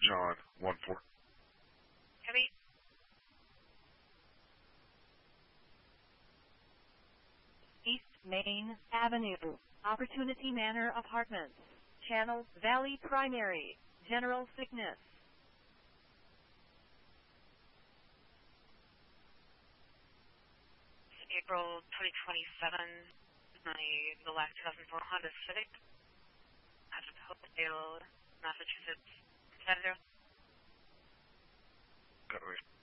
John 1-4. Heavy. East Main Avenue, Opportunity Manor Apartments, Channel Valley Primary, General Sickness. April 2027, the last 2004 Honda Civic, out of Hopedale, Massachusetts. 70. Copy.